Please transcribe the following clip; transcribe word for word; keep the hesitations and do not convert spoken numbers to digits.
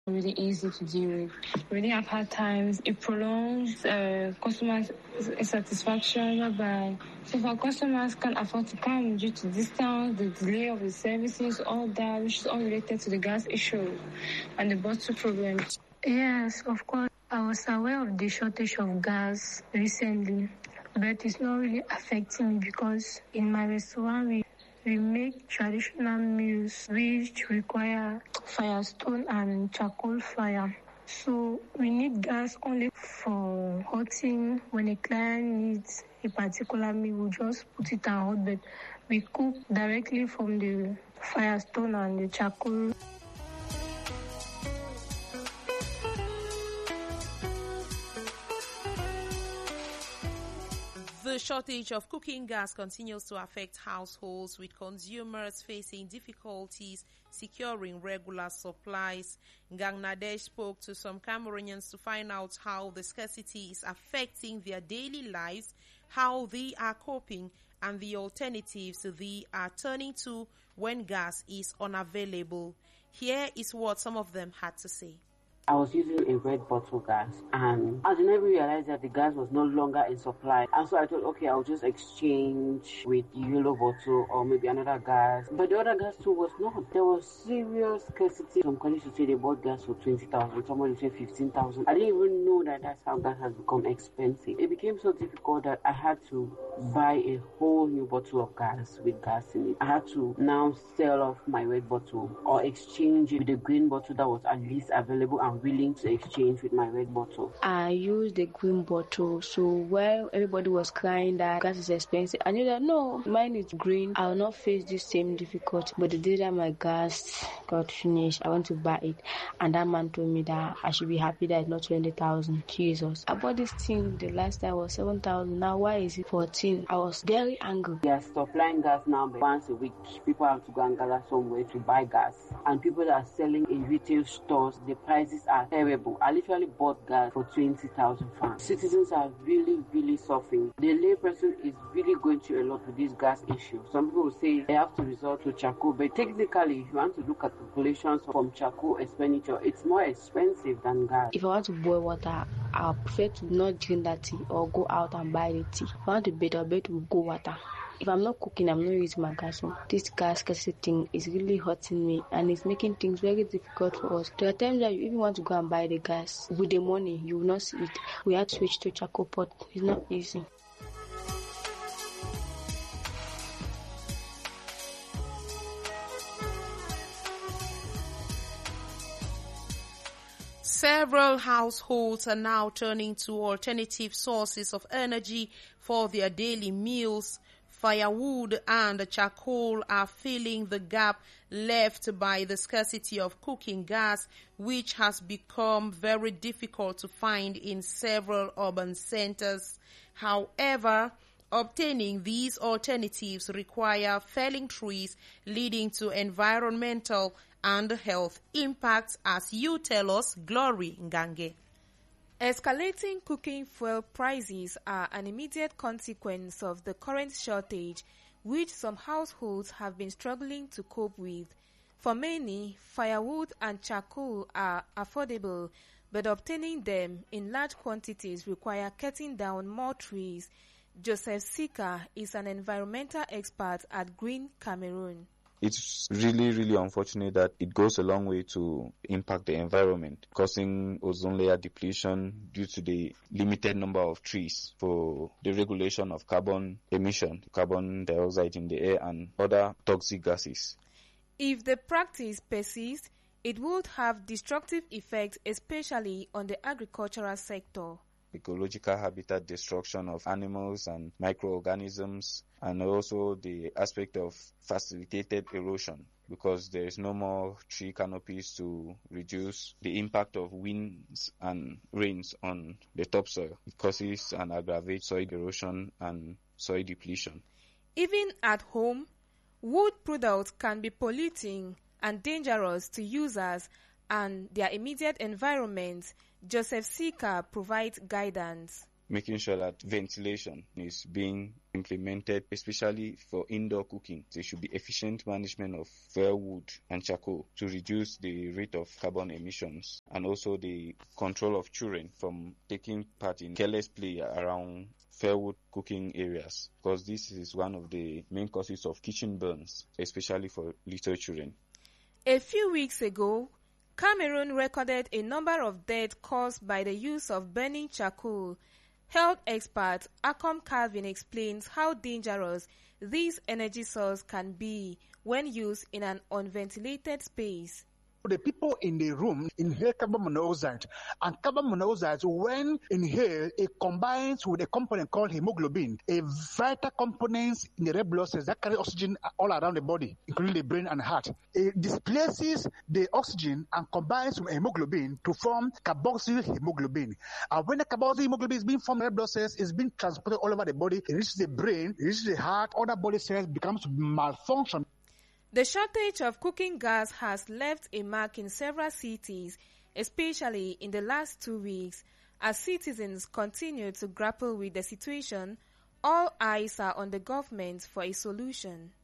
really easy to deal with. When you have hard times, it prolongs uh, customer satisfaction, whereby so for customers can't afford to come due to distance, the delay of the services, all that, which is all related to the gas issue and the bottle problem. Yes, of course. I was aware of the shortage of gas recently, but it's not really affecting me because in my restaurant we We make traditional meals which require firestone and charcoal fire. So we need gas only for hotting. When a client needs a particular meal, we just put it on hot, but we cook directly from the firestone and the charcoal. The shortage of cooking gas continues to affect households, with consumers facing difficulties securing regular supplies. Gang Nadesh spoke to some Cameroonians to find out how the scarcity is affecting their daily lives, how they are coping, and the alternatives they are turning to when gas is unavailable. Here is what some of them had to say. I was using a red bottle gas, and I never realized that the gas was no longer in supply. And so I thought, okay, I'll just exchange with yellow bottle or maybe another gas. But the other gas too was not. There was serious scarcity. Some colleagues would say they bought gas for twenty thousand, somebody would say fifteen thousand. I didn't even know that that's how gas has become expensive. It became so difficult that I had to buy a whole new bottle of gas with gas in it. I had to now sell off my red bottle or exchange it with the green bottle that was at least available and willing to exchange with my red bottle. I used the green bottle, so while everybody was crying that gas is expensive, I knew that no, mine is green, I will not face this same difficulty. But the day that my gas got finished, I went to buy it, and that man told me that I should be happy that it's not twenty thousand. Jesus, I bought this thing the last time was seven thousand, now why is it fourteen? I was very angry. They are supplying gas now, but once a week, people have to go and gather somewhere to buy gas. And people that are selling in retail stores, the prices are terrible. I literally bought gas for twenty thousand francs. Citizens are really, really suffering. The layperson is really going through a lot with this gas issue. Some people will say they have to resort to charcoal, but technically, if you want to look at calculations from charcoal expenditure, it's more expensive than gas. If I want to boil water, I prefer to not drink that tea or go out and buy the tea. If I want to bathe, I bet with go water. If I'm not cooking, I'm not using my gas. So this gas scarcity thing is really hurting me, and it's making things very difficult for us. There are times that you even want to go and buy the gas with the money, you will not see it. We have to switch to charcoal pot. It's not easy. Several households are now turning to alternative sources of energy for their daily meals. Firewood and charcoal are filling the gap left by the scarcity of cooking gas, which has become very difficult to find in several urban centers. However, obtaining these alternatives require felling trees, leading to environmental and health impacts, as you tell us, Glory Ngange. Escalating cooking fuel prices are an immediate consequence of the current shortage, which some households have been struggling to cope with. For many, firewood and charcoal are affordable, but obtaining them in large quantities require cutting down more trees. Joseph Sika is an environmental expert at Green Cameroon. It's really, really unfortunate that it goes a long way to impact the environment, causing ozone layer depletion due to the limited number of trees for the regulation of carbon emission, carbon dioxide in the air, and other toxic gases. If the practice persists, it would have destructive effects, especially on the agricultural sector. Ecological habitat destruction of animals and microorganisms, and also the aspect of facilitated erosion, because there is no more tree canopies to reduce the impact of winds and rains on the topsoil. It causes and aggravates soil erosion and soil depletion. Even at home, wood products can be polluting and dangerous to users and their immediate environment. Joseph Sika provides guidance. making sure that ventilation is being implemented, especially for indoor cooking. There should be efficient management of firewood and charcoal to reduce the rate of carbon emissions, and also the control of children from taking part in careless play around firewood cooking areas, because this is one of the main causes of kitchen burns, especially for little children. A few weeks ago, Cameroon recorded a number of deaths caused by the use of burning charcoal. Health expert Akon Calvin explains how dangerous this energy source can be when used in an unventilated space. The people in the room inhale carbon monoxide, and carbon monoxide, when inhaled, it combines with a component called hemoglobin, a vital component in the red blood cells that carry oxygen all around the body, including the brain and heart. It displaces the oxygen and combines with hemoglobin to form carboxyl hemoglobin. And when the carboxyl hemoglobin is being formed in red blood cells, it's being transported all over the body. It reaches the brain, it reaches the heart, other body cells becomes malfunction. The shortage of cooking gas has left a mark in several cities, especially in the last two weeks. As citizens continue to grapple with the situation, all eyes are on the government for a solution.